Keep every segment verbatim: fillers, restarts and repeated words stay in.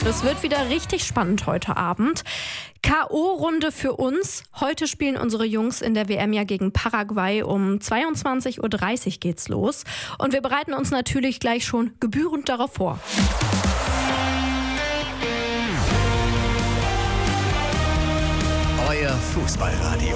es wird wieder richtig spannend heute Abend. K O-Runde für uns. Heute spielen unsere Jungs in der W M ja gegen Paraguay. Um zweiundzwanzig Uhr dreißig geht's los. Und wir bereiten uns natürlich gleich schon gebührend darauf vor. Euer Fußballradio.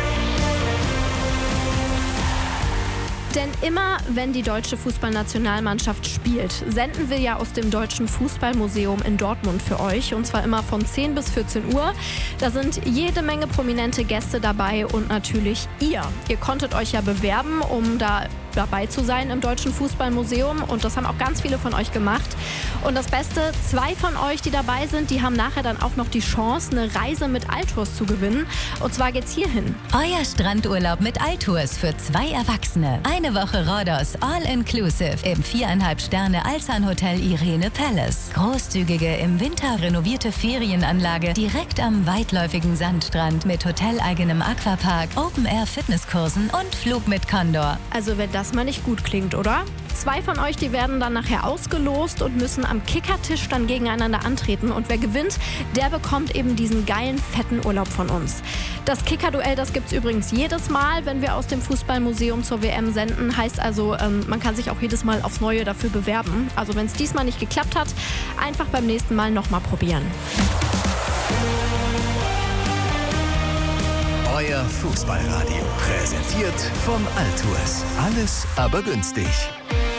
Denn immer, wenn die deutsche Fußballnationalmannschaft spielt, senden wir ja aus dem Deutschen Fußballmuseum in Dortmund für euch. Und zwar immer von zehn bis vierzehn Uhr. Da sind jede Menge prominente Gäste dabei und natürlich ihr. Ihr konntet euch ja bewerben, um da dabei zu sein im Deutschen Fußballmuseum. Und das haben auch ganz viele von euch gemacht. Und das Beste, zwei von euch, die dabei sind, die haben nachher dann auch noch die Chance, eine Reise mit Altours zu gewinnen. Und zwar geht's hierhin. Euer Strandurlaub mit Altours für zwei Erwachsene. Eine Woche Rhodos, all-inclusive im viereinhalb Sterne Alsan Hotel Irene Palace. Großzügige, im Winter renovierte Ferienanlage direkt am weitläufigen Sandstrand mit hoteleigenem Aquapark, Open-Air-Fitnesskursen und Flug mit Condor. Also wenn das mal nicht gut klingt, oder? Zwei von euch, die werden dann nachher ausgelost und müssen am Kickertisch dann gegeneinander antreten. Und wer gewinnt, der bekommt eben diesen geilen, fetten Urlaub von uns. Das Kicker-Duell, das gibt's übrigens jedes Mal, wenn wir aus dem Fußballmuseum zur W M senden. Heißt also, ähm, man kann sich auch jedes Mal aufs Neue dafür bewerben. Also wenn es diesmal nicht geklappt hat, einfach beim nächsten Mal nochmal probieren. Euer Fußballradio. Präsentiert von Altours. Alles aber günstig.